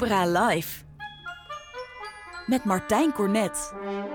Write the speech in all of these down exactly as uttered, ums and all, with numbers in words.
Opera Live. Met Martijn Cornet.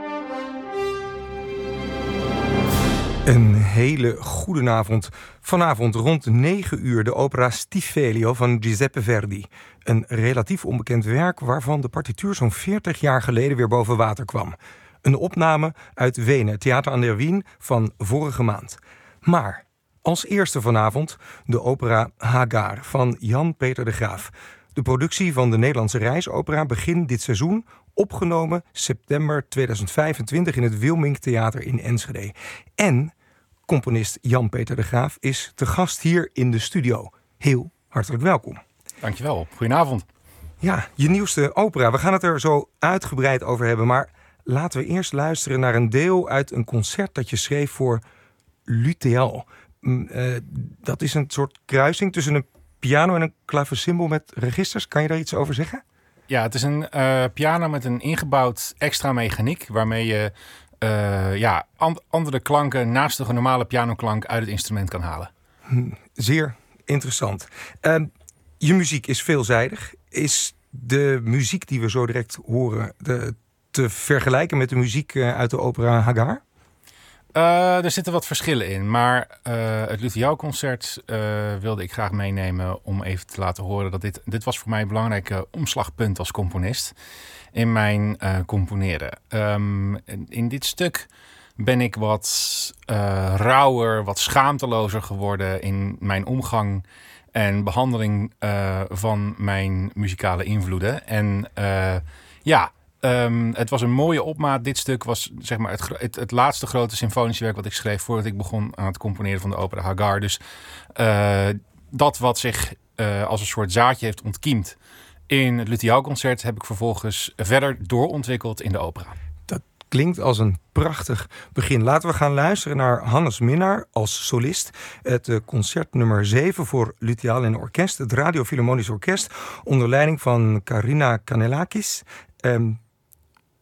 Een hele goede avond. Vanavond rond negen uur de opera Stiffelio van Giuseppe Verdi. Een relatief onbekend werk waarvan de partituur zo'n veertig jaar geleden weer boven water kwam. Een opname uit Wenen, Theater aan der Wien, van vorige maand. Maar als eerste vanavond de opera Hagar van Jan Peter de Graaf. De productie van de Nederlandse Reisopera begint dit seizoen, opgenomen september tweeduizend vijfentwintig in het Wilmink Theater in Enschede. En componist Jan Peter de Graaf is te gast hier in de studio. Heel hartelijk welkom. Dankjewel, goedenavond. Ja, je nieuwste opera. We gaan het er zo uitgebreid over hebben, maar laten we eerst luisteren naar een deel uit een concert dat je schreef voor L'Uthéal. Uh, dat is een soort kruising tussen een piano en een klavecimbal met registers. Kan je daar iets over zeggen? Ja, het is een uh, piano met een ingebouwd extra mechaniek waarmee je uh, ja, and- andere klanken naast de normale pianoklank uit het instrument kan halen. Hm, zeer interessant. Uh, je muziek is veelzijdig. Is de muziek die we zo direct horen de, te vergelijken met de muziek uh, uit de opera Hagar? Uh, er zitten wat verschillen in, maar uh, het L'Uthéal-concert uh, wilde ik graag meenemen om even te laten horen dat dit, dit was voor mij een belangrijk uh, omslagpunt als componist in mijn uh, componeren. Um, in, in dit stuk ben ik wat uh, rauwer, wat schaamtelozer geworden in mijn omgang en behandeling uh, van mijn muzikale invloeden. En uh, ja... Um, het was een mooie opmaat. Dit stuk was zeg maar het, het, het laatste grote symfonische werk wat ik schreef voordat ik begon aan het componeren van de opera Hagar. Dus uh, dat wat zich uh, als een soort zaadje heeft ontkiemd in het L'Uthéal-concert heb ik vervolgens verder doorontwikkeld in de opera. Dat klinkt als een prachtig begin. Laten we gaan luisteren naar Hannes Minnaar als solist. Het uh, concert nummer zeven voor L'Uthéal en orkest. Het Radio Philharmonisch Orkest onder leiding van Karina Kanellakis. Um,